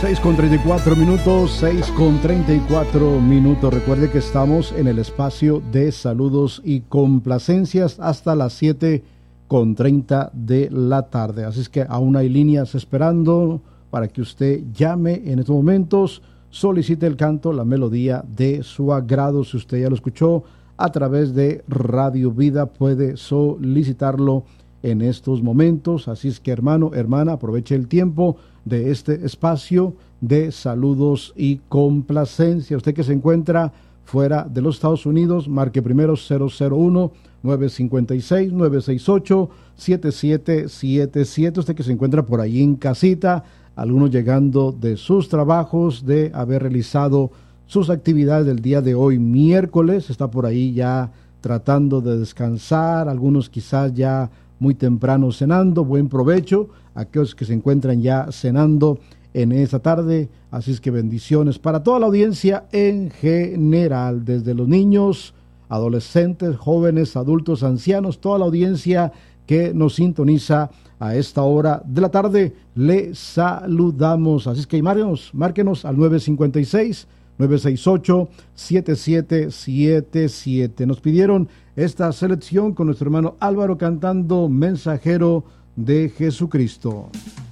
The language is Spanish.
6:34 minutos, 6:34 minutos. Recuerde que estamos en el espacio de saludos y complacencias hasta las 7:30 de la tarde. Así es que aún hay líneas esperando para que usted llame en estos momentos, solicite el canto, la melodía de su agrado. Si usted ya lo escuchó a través de Radio Vida, puede solicitarlo en estos momentos. Así es que, hermano, hermana, aproveche el tiempo de este espacio de saludos y complacencia. Usted que se encuentra fuera de los Estados Unidos, marque primero 001-956-968-7777. Usted que se encuentra por ahí en casita, algunos llegando de sus trabajos, de haber realizado sus actividades del día de hoy, miércoles, está por ahí ya tratando de descansar, algunos quizás ya muy temprano cenando. Buen provecho a aquellos que se encuentran ya cenando en esta tarde. Así es que bendiciones para toda la audiencia en general, desde los niños, adolescentes, jóvenes, adultos, ancianos, toda la audiencia que nos sintoniza a esta hora de la tarde. Le saludamos. Así es que márquenos al 956-968-7777. Nos pidieron esta selección con nuestro hermano Álvaro cantando Mensajero de Jesucristo.